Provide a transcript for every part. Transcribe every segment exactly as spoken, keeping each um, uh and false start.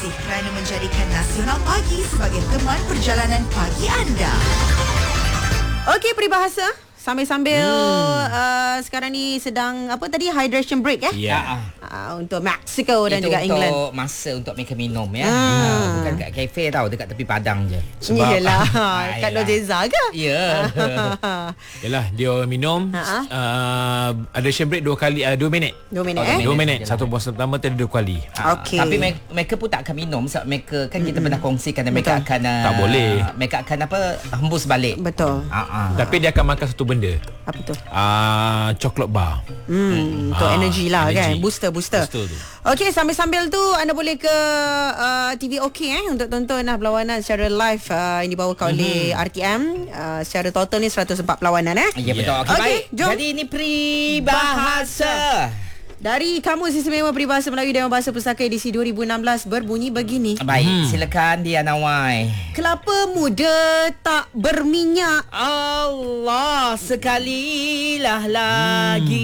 kasih kerana menjadikan Nasional Pagi sebagai teman perjalanan pagi anda. Okey, peribahasa sambil-sambil hmm. uh, sekarang ni sedang apa tadi hydration break eh? Ya. Yeah. Uh, untuk Mexico dan itu juga untuk England. Untuk masa untuk mereka minum ya. Hmm. Uh, bukan kat kafe tau, dekat tepi padang je. Sebab Yelah, kat Nojeza ke? Ya. Yalah, dia minum Ha-ha. uh, hydration break dua kali uh, dua minit. Dua minit Oh, eh? Dua minit. minit je Satu lah. puasa pertama tadi dua kali. Ha, Okey. Tapi me- mereka pun tak akan minum sebab mereka kan kita mm-hmm. pernah kongsikan dan mereka Betul. akan uh, Tak boleh. Mereka akan apa hembus balik. Betul. Ha ah. Tapi dia akan makan satu benda. Apa tu? Uh, coklat bar. Hmm, untuk Ah, energy lah energy. kan. Booster, booster. Booster tu. Okey, sambil-sambil tu anda boleh ke uh, T V OK eh untuk tonton lah perlawanan secara live uh, yang dibawakan mm-hmm. oleh R T M. Uh, secara total ni seratus empat perlawanan eh. Ya betul. Okey, Okey, baik. jom. Jadi ini peribahasa. Dari Kamus Istimewa Peribahasa Melayu Dewan Bahasa Pusaka edisi dua ribu enam belas berbunyi begini. Baik, Hmm. silakan Diana Wai. Kelapa muda tak berminyak. Allah sekalilah lagi.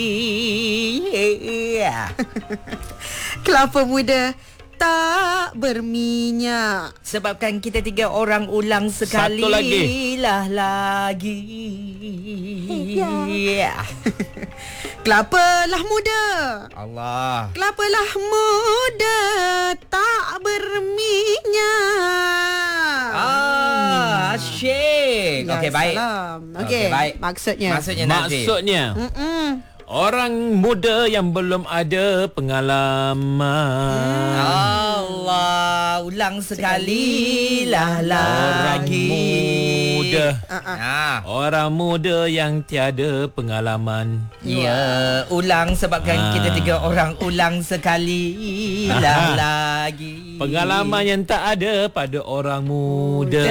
Hmm. Kelapa muda tak berminyak. Sebabkan kita tiga orang ulang sekali Satu lagi. lah lagi. Ya. Kelapalah muda. Allah. Kelapalah muda tak berminyak. Ah, asyik. Ya Okey, baik. salam. Okey, Okey, baik. maksudnya. Maksudnya Nazri. Maksudnya Mm-mm. orang muda yang belum ada pengalaman. Allah, ulang sekali lah Orang lagi. muda. Ah. Orang muda yang tiada pengalaman. Ya, ulang sebabkan Ah. kita tiga orang ulang sekali lah lagi. Pengalaman yang tak ada pada orang muda.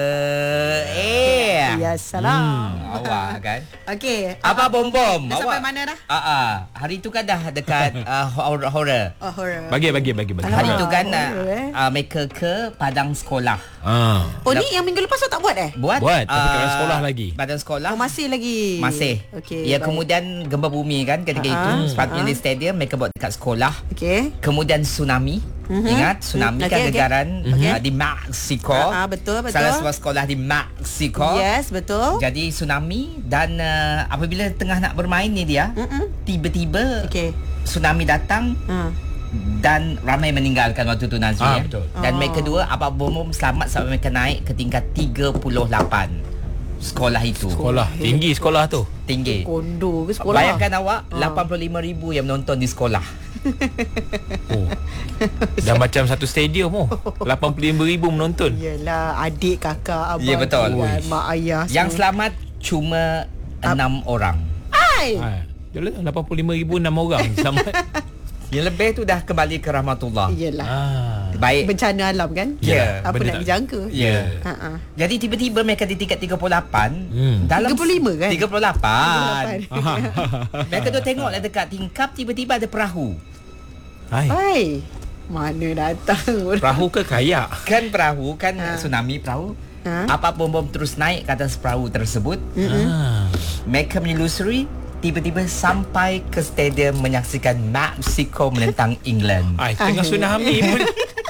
Eh. Ya salam. Hmm, awak kan. Okey. Apa bom-bom? Dah sampai mana dah? Ah, ah. Hari tu kan dah dekat uh, horror. horror. Oh, horror. Bagi bagi bagi bagi. Hari tu kan horror, uh, eh. uh, mereka ke padang sekolah. Ah. Oh, ni yang minggu lepas awak tak buat eh? Buat? Buat, tapi kat ah, dalam sekolah lagi. Badan sekolah. Oh, masih lagi. Masih. Okey. Ya, baik. kemudian gempa bumi kan ketika Ah, itu. Sepatutnya ah. di stadium mereka buat dekat sekolah. Okey. Kemudian tsunami. Mhm. Ingat tsunami Mhm. kan Okey, okey. negaran Okey. uh, di Mexico. Ah, ah, betul, betul. Salah sebuah sekolah di Mexico. Yes, betul. Jadi tsunami dan uh, apabila tengah nak bermain ni dia, Mm-mm. tiba-tiba Okey. tsunami datang Ha. dan ramai meninggalkan waktu tu Nazri Ah, ya. betul. Dan Oh. mereka dua abang bom selamat sampai mereka naik ke tingkat tiga puluh lapan. Sekolah itu. Sekolah tinggi sekolah tu. Tinggi. Kondo ke sekolah? Bayangkan awak Ah. lapan puluh lima ribu yang menonton di sekolah. Oh. Dah macam satu stadium oh. lapan puluh lima ribu menonton. Yelah, adik, kakak, abang. Ya, betul. kan, mak ayah. Yang semua. selamat cuma enam orang. Ai. Ha. Jalan lapan puluh lima ribu enam orang selamat. Yang lebih tu dah kembali ke rahmatullah. Yelah. Ah. Baik. Bencana alam kan? Ya, Apa benda nak tak- dijangka? Ya. Ha ah. Jadi tiba-tiba mereka di tingkat tiga puluh lapan. Hmm. Dalam tiga puluh lima kan? tiga puluh lapan. Aha. Mereka tu tengoklah dekat tingkap tiba-tiba ada perahu. Hai. Hai. Mana datang? Perahu ke kayak? Kan perahu kan Ha. tsunami perahu. Ha? Apa bom-bom terus naik ke atas perahu tersebut. Ah. Mereka menyelusuri tiba-tiba sampai ke stadium menyaksikan Mexico menentang England. Ai, tengah tsunami pun.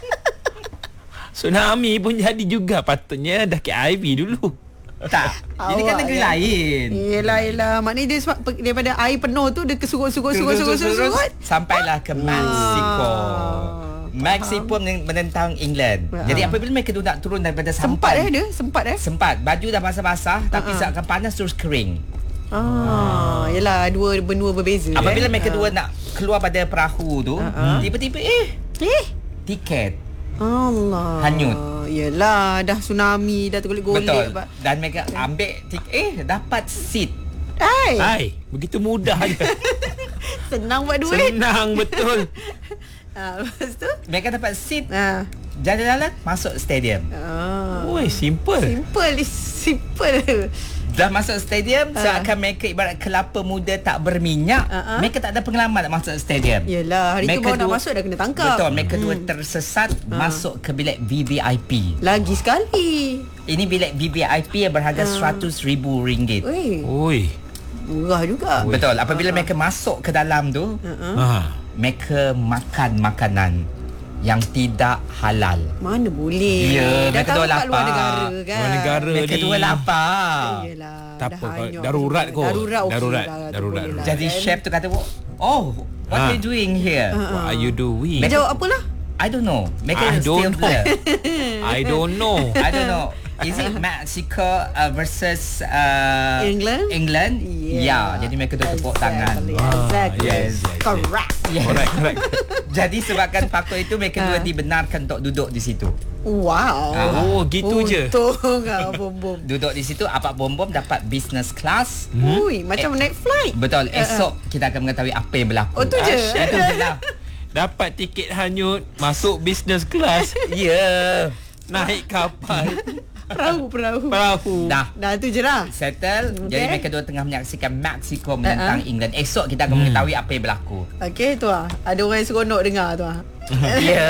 Tsunami pun jadi juga. Patutnya dah ke I V dulu. Tak. Ini kan Awak negeri kan? lain. Yelah, yelah. Maknanya dia sebab pe- daripada air penuh tu dia kesurut-surut surut-surut surut. Sampailah ke Mexico. Ah, Mexico men- menentang England. Ah. Jadi apabila mereka tu nak turun daripada Sempat eh sampan, dia? Sempat eh? sempat. Baju dah basah-basah tapi Ah, ah. saat panas terus kering. Ah, yelah, dua benua berbeza. Apabila eh? mereka Ah. dua nak keluar pada perahu tu, Ah, ah. tiba-tiba eh Eh, tiket. Allah. Hanyut. Yelah, dah tsunami, dah tergolek-golek. Betul. Ba- Dan mereka ambil tiket, eh dapat seat. Hai, Hai, begitu mudah je. senang buat duit. Senang betul. Ah, lepas tu? Mereka dapat seat, Ah. jalan-jalan masuk stadium. Ah. Oi, simple. Simple, is simple. Dah masuk stadium, Ah. seakan mereka ibarat kelapa muda tak berminyak. Ah, ah. Mereka tak ada pengalaman nak masuk stadium. Yelah, hari tu Mereka baru nak dua- masuk dah kena tangkap. Betul, mereka dua tersesat masuk ke bilik V V I P. Lagi sekali. Ini bilik V V I P yang berharga seratus ribu ringgit. Oi, Oi. murah juga. Betul, apabila mereka masuk ke dalam tu, Uh-huh. Ha. mereka makan makanan. yang tidak halal. Mana boleh. Ya, dah mereka tahu dua kat luar lapar. negara kan. Luar negara Mereka ni. dua lapar. Yelah, Tak dah apa, kalau hanyut darurat semua. kot. Darurat okey Darurat, lah, tu darurat. boleh lah, Jadi kan? chef tu kata, "Oh, what Ha. are you doing here?" What are you doing? Dia jawab apalah? I don't know. Mereka I still don't know. here. I don't know. I don't know. Is it Mexico uh, versus uh, England? England? Yeah. Ya, jadi mereka tu tepuk tangan. Exactly, Ah, exactly. yes, yes, yes. Correct. Yes. Correct, correct. Jadi sebabkan faktor itu mereka dua Ha. dibenarkan untuk duduk di situ. Wow. Oh, gitu je. Untung kau bom-bom. Duduk di situ Apak Bom Bom dapat business class. Hmm? Ui, macam naik flight. Betul. Esok kita akan mengetahui apa yang berlaku. Oh, tu je? Itu je lah. Dapat tiket hanyut, masuk business class, Ya. naik kapal, Perahu-perahu. perahu. Dah. Dah tu je lah. Settle. Okay. Jadi mereka dua tengah menyaksikan Mexico menentang Uh-uh. England. Esok kita akan Hmm. mengetahui apa yang berlaku. Okey tu lah. Ada orang yang seronok dengar tu lah. Ya.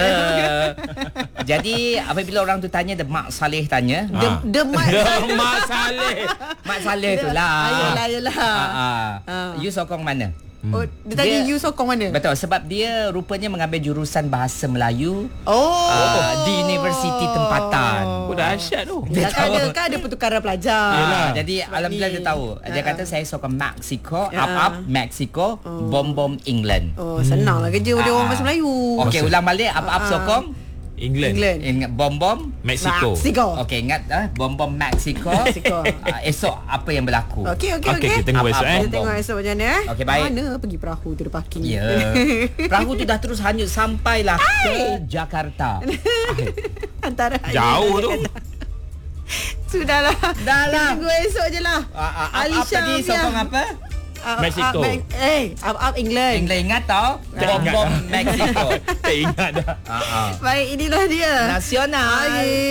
Jadi apabila orang tu tanya, the Mak Saleh tanya. The, Ah. the mic. Mak Saleh. Mak Saleh tu lah. Ayolah, ayolah. Ah, ah. Ah. You sokong mana? Oh, dia tanya Dia- you sokong mana? Betul, sebab dia rupanya mengambil jurusan bahasa Melayu Oh. ah, di universiti tempatan. Oh, dahsyat tu. Ya, Dia kan tahu. ada, kan ada pertukaran pelajar. Yelah. Ah, jadi Sebab alhamdulillah ni. dia tahu. Dia Ah, kata ah. saya sokong Mexico, Ya. up up Mexico, bom bom England. Oh, senang lah kerja dia Ah, orang bahasa Melayu. Okey, ulang balik up up Ah. sokong England. England. ingat bom bom Mexico. Mexico. Okey, ingat ah bom bom Mexico. Mexico. Ah, esok apa yang berlaku? Okey, okey, Okey, okey. kita tengok Apa-apa. besok eh. Kita tengok esok macam mana eh. Okey, baik. Mana pergi perahu tu dia parking. Ya. Perahu tu dah terus hanyut sampailah ke Jakarta. Antara Jauh tu. Sudahlah. Dah lah. Kita tunggu esok je lah. Ah, ah, up, up Alisha tadi Amia. sokong apa? Up, Mexico. Up, up, eh, up up England. England ingat tau? Bom bom Mexico. Tak ingat dah. Ah, ah. Baik, inilah dia. Nasional. Okey.